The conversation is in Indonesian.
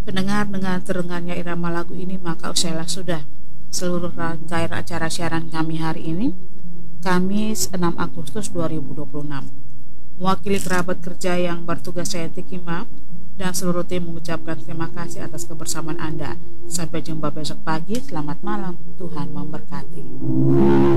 Pendengar dengan terdengarnya irama lagu ini maka usailah sudah seluruh rangkaian acara siaran kami hari ini, Kamis 6 Agustus 2026. Mewakili kerabat kerja yang bertugas saya Tikima dan seluruh tim mengucapkan terima kasih atas kebersamaan Anda. Sampai jumpa besok pagi, selamat malam, Tuhan memberkati.